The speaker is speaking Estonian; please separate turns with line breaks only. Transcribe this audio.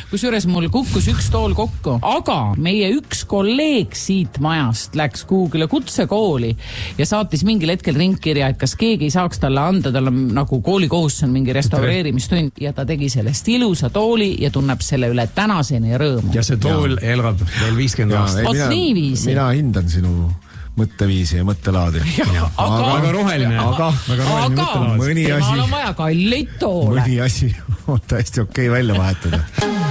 kusjuures mul kukkus üks tool kokku, aga meie üks kolleeg siit majast läks kuhugile kutsekooli ja saatis mingil hetkel ringkirja, et kas keegi ei saaks talle anda, tal on nagu koolikohustus on mingi restaureerimistund ja ta tegi sellest ilusa tooli ja tunneb selle üle tänaseni rõõmu.
Ja see tool elab veel 50 aastat.
Mina hindan sinu mõtteviisi ja mõttelaadi.
Aga roheline.
Aga
mõni asi
on vaja kalleid toole.
Mõni asi on täiesti okei välja vahetada.